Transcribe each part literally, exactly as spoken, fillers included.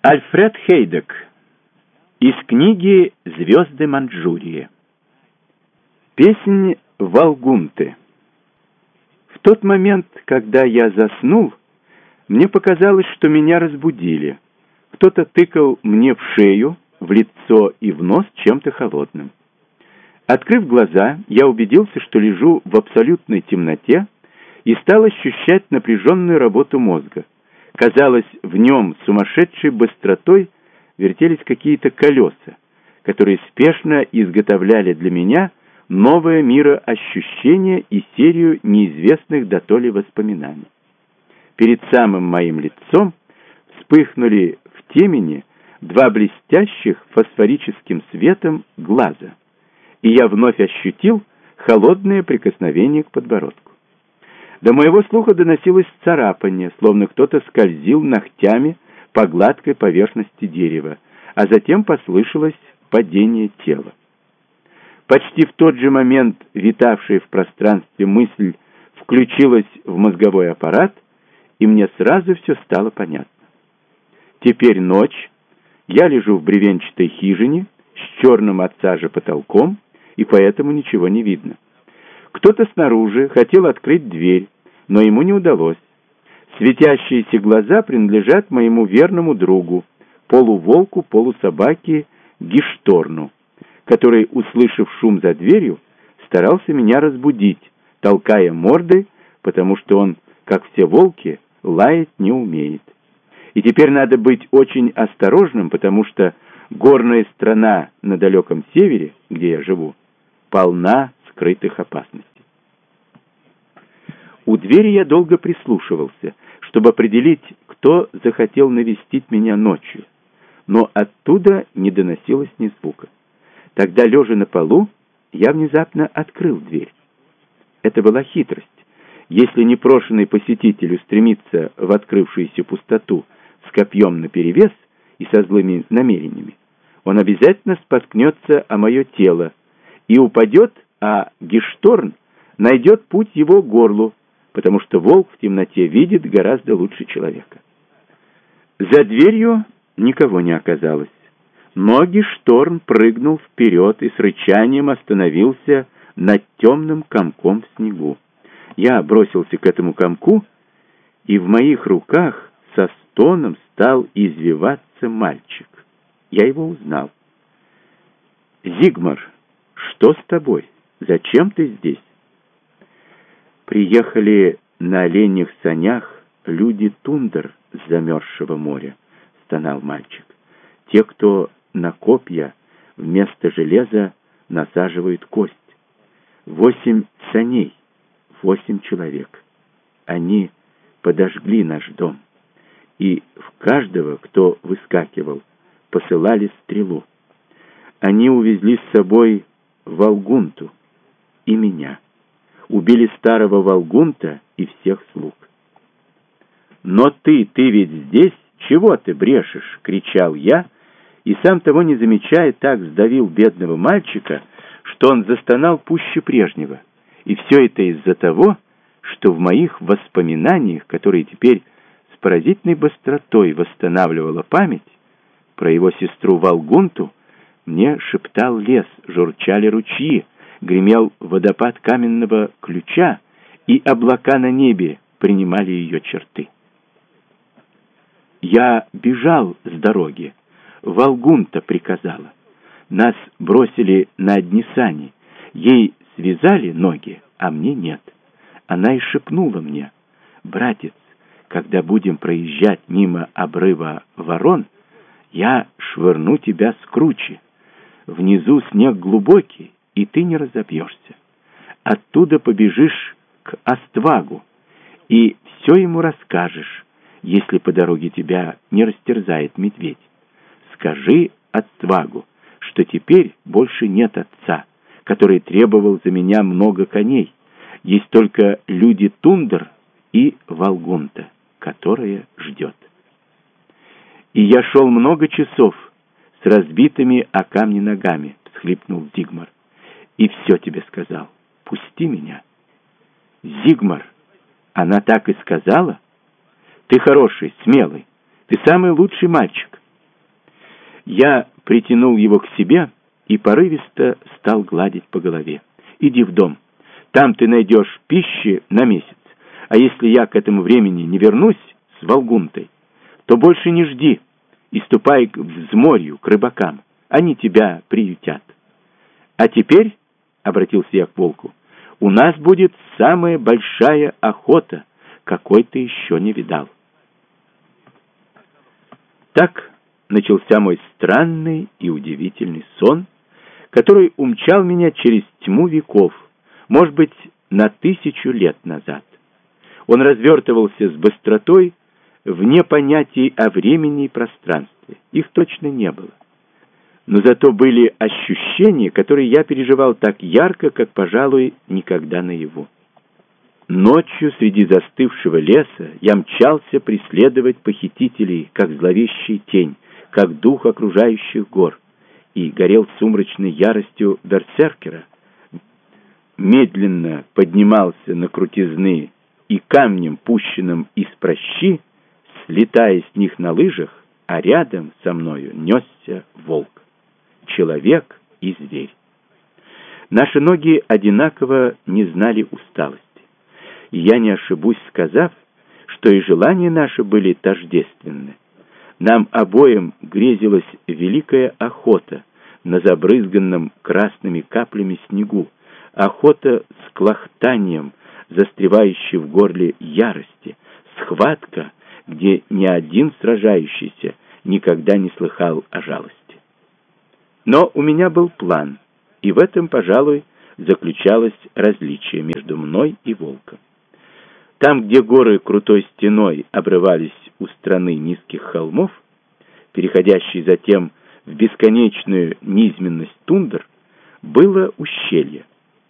Альфред Хейдек. Из книги «Звезды Манчжурии». Песнь Волгунты. В тот момент, когда я заснул, мне показалось, что меня разбудили. Кто-то тыкал мне в шею, в лицо и в нос чем-то холодным. Открыв глаза, я убедился, что лежу в абсолютной темноте и стал ощущать напряженную работу мозга. Казалось, в нем сумасшедшей быстротой вертелись какие-то колеса, которые спешно изготовляли для меня новое мироощущение и серию неизвестных дотоле воспоминаний. Перед самым моим лицом вспыхнули в темени два блестящих фосфорическим светом глаза, и я вновь ощутил холодное прикосновение к подбородку. До моего слуха доносилось царапание, словно кто-то скользил ногтями по гладкой поверхности дерева, а затем послышалось падение тела. Почти в тот же момент витавшая в пространстве мысль включилась в мозговой аппарат, и мне сразу все стало понятно. Теперь ночь, я лежу в бревенчатой хижине с черным от сажи потолком, и поэтому ничего не видно. Кто-то снаружи хотел открыть дверь, но ему не удалось. Светящиеся глаза принадлежат моему верному другу, полуволку, полусобаке Гишторну, который, услышав шум за дверью, старался меня разбудить, толкая мордой, потому что он, как все волки, лаять не умеет. И теперь надо быть очень осторожным, потому что горная страна на далеком севере, где я живу, полна скрытых опасностей. У двери я долго прислушивался, чтобы определить, кто захотел навестить меня ночью, но оттуда не доносилось ни звука. Тогда, лежа на полу, я внезапно открыл дверь. Это была хитрость. Если непрошенный посетитель устремится в открывшуюся пустоту с копьем наперевес и со злыми намерениями, он обязательно споткнется о мое тело и упадет, а Гишторн найдет путь его к горлу, потому что волк в темноте видит гораздо лучше человека. За дверью никого не оказалось, но Гишторн прыгнул вперед и с рычанием остановился над темным комком в снегу. Я бросился к этому комку, и в моих руках со стоном стал извиваться мальчик. Я его узнал. «Зигмар, что с тобой? Зачем ты здесь?» «Приехали на оленьих санях люди тундр с замерзшего моря», — стонал мальчик. «Те, кто на копья вместо железа насаживают кость. Восемь саней, восемь человек. Они подожгли наш дом, и в каждого, кто выскакивал, посылали стрелу. Они увезли с собой Волгунту и меня. Убили старого Волгунта и всех слуг. «Но ты, ты ведь здесь? Чего ты брешешь?» — кричал я, и сам того не замечая, так сдавил бедного мальчика, что он застонал пуще прежнего. И все это из-за того, что в моих воспоминаниях, которые теперь с поразительной быстротой восстанавливала память, про его сестру Волгунту мне шептал лес, журчали ручьи, гремел водопад каменного ключа, и облака на небе принимали ее черты. Я бежал с дороги. Волгунта приказала. Нас бросили на одни сани. Ей связали ноги, а мне нет. Она и шепнула мне: «Братец, когда будем проезжать мимо обрыва Ворон, я швырну тебя с кручи. Внизу снег глубокий, и ты не разобьешься. Оттуда побежишь к Оствагу, и все ему расскажешь, если по дороге тебя не растерзает медведь. Скажи Оствагу, что теперь больше нет отца, который требовал за меня много коней. Есть только люди тундр и Волгунта, которая ждет». «И я шел много часов с разбитыми о камни ногами», — всхлипнул Зигмар. «И все тебе сказал. Пусти меня». «Зигмар, она так и сказала? Ты хороший, смелый, ты самый лучший мальчик. Я притянул его к себе и порывисто стал гладить по голове. «Иди в дом. Там ты найдешь пищи на месяц. А если я к этому времени не вернусь с Волгунтой, то больше не жди и ступай к взморью, к рыбакам. Они тебя приютят. А теперь, — обратился я к волку, — у нас будет самая большая охота, какой ты еще не видал». Так начался мой странный и удивительный сон, который умчал меня через тьму веков, может быть, на тысячу лет назад. Он развертывался с быстротой вне понятий о времени и пространстве. Их точно не было. Но зато были ощущения, которые я переживал так ярко, как, пожалуй, никогда наяву. Ночью среди застывшего леса я мчался преследовать похитителей, как зловещая тень, как дух окружающих гор, и горел сумрачной яростью берсеркера. Медленно поднимался на крутизны и камнем, пущенным из пращи, слетая с них на лыжах, а рядом со мною несся волк, человек и зверь. Наши ноги одинаково не знали усталости. И я не ошибусь, сказав, что и желания наши были тождественны. Нам обоим грезилась великая охота на забрызганном красными каплями снегу, охота с клохтанием, застревающей в горле ярости, схватка, где ни один сражающийся никогда не слыхал о жалости. Но у меня был план, и в этом, пожалуй, заключалось различие между мной и волком. Там, где горы крутой стеной обрывались у страны низких холмов, переходящей затем в бесконечную низменность тундр, было ущелье.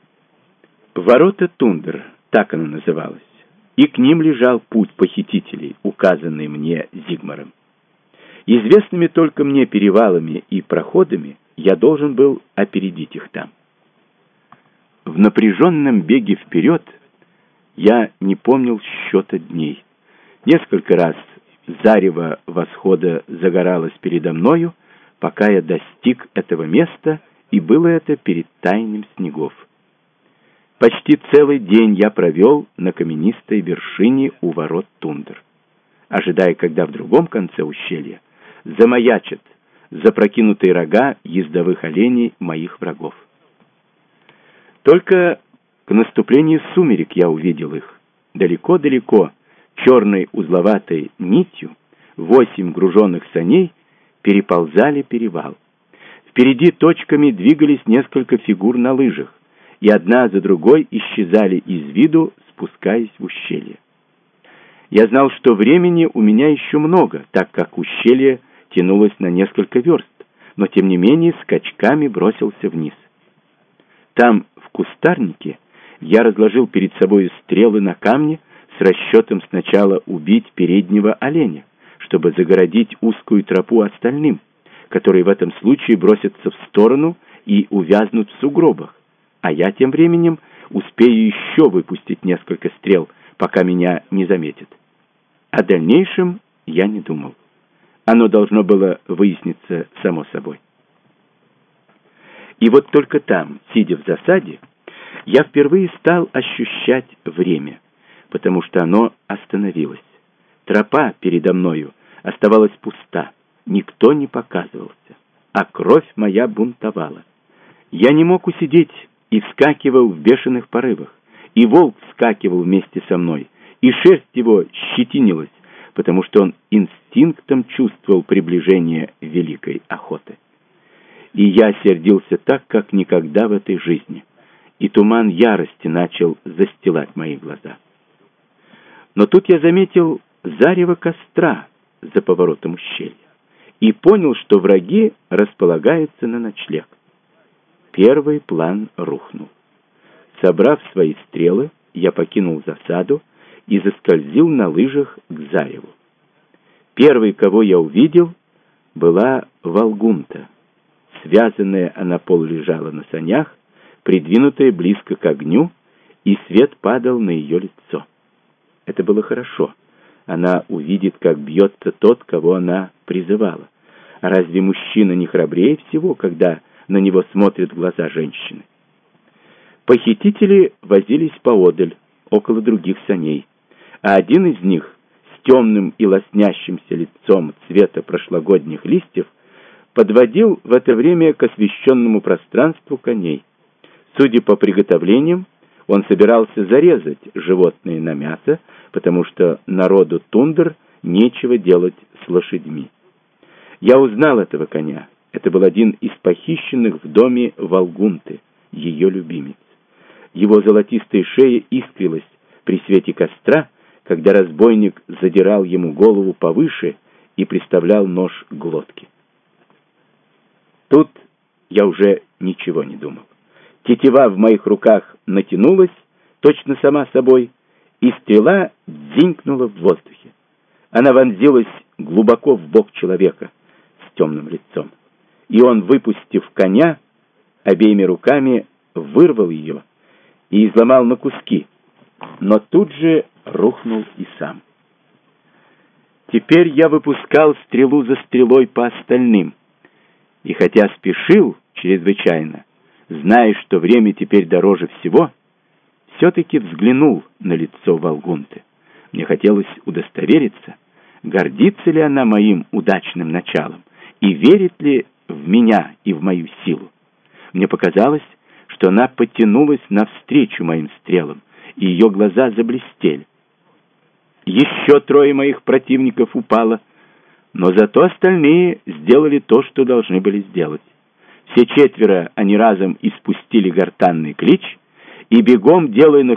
Ворота тундр, так оно называлось, и к ним лежал путь похитителей, указанный мне Зигмаром. Известными только мне перевалами и проходами я должен был опередить их там. В напряженном беге вперед я не помнил счета дней. Несколько раз зарево восхода загоралось передо мною, пока я достиг этого места, и было это перед таянием снегов. Почти целый день я провел на каменистой вершине у ворот тундр, ожидая, когда в другом конце ущелья замаячат запрокинутые рога ездовых оленей моих врагов. Только к наступлению сумерек я увидел их. Далеко-далеко, черной узловатой нитью, восемь груженных саней переползали перевал. Впереди точками двигались несколько фигур на лыжах, и одна за другой исчезали из виду, спускаясь в ущелье. Я знал, что времени у меня еще много, так как ущелье тянулось на несколько верст, но тем не менее скачками бросился вниз. Там, в кустарнике, я разложил перед собой стрелы на камне с расчетом сначала убить переднего оленя, чтобы загородить узкую тропу остальным, которые в этом случае бросятся в сторону и увязнут в сугробах, а я тем временем успею еще выпустить несколько стрел, пока меня не заметят. О дальнейшем я не думал. Оно должно было выясниться само собой. И вот только там, сидя в засаде, я впервые стал ощущать время, потому что оно остановилось. Тропа передо мною оставалась пуста, никто не показывался, а кровь моя бунтовала. Я не мог усидеть и вскакивал в бешеных порывах, и волк вскакивал вместе со мной, и шерсть его щетинилась, потому что он инстинктом чувствовал приближение великой охоты. И я сердился так, как никогда в этой жизни, и туман ярости начал застилать мои глаза. Но тут я заметил зарево костра за поворотом ущелья и понял, что враги располагаются на ночлег. Первый план рухнул. Собрав свои стрелы, я покинул засаду и заскользил на лыжах к зареву. Первой, кого я увидел, была Волгунта. Связанная она полулежала на санях, придвинутая близко к огню, и свет падал на ее лицо. Это было хорошо. Она увидит, как бьется тот, кого она призывала. Разве мужчина не храбрее всего, когда на него смотрят глаза женщины? Похитители возились поодаль, около других саней, а один из них с темным и лоснящимся лицом цвета прошлогодних листьев подводил в это время к освещенному пространству коней. Судя по приготовлениям, он собирался зарезать животное на мясо, потому что народу тундр нечего делать с лошадьми. Я узнал этого коня. Это был один из похищенных в доме Волгунты, ее любимец. Его золотистая шея искрилась при свете костра, когда разбойник задирал ему голову повыше и приставлял нож к глотке. Тут я уже ничего не думал. Тетива в моих руках натянулась, точно сама собой, и стрела дзинькнула в воздухе. Она вонзилась глубоко в бок человека с темным лицом, и он, выпустив коня, обеими руками вырвал ее и изломал на куски, но тут же рухнул и сам. Теперь я выпускал стрелу за стрелой по остальным, и хотя спешил чрезвычайно, зная, что время теперь дороже всего, все-таки взглянул на лицо Волгунты. Мне хотелось удостовериться, гордится ли она моим удачным началом и верит ли в меня и в мою силу. Мне показалось, что она потянулась навстречу моим стрелам, и ее глаза заблестели. Еще трое моих противников упало, но зато остальные сделали то, что должны были сделать. Все четверо они разом испустили гортанный клич и, бегом делая на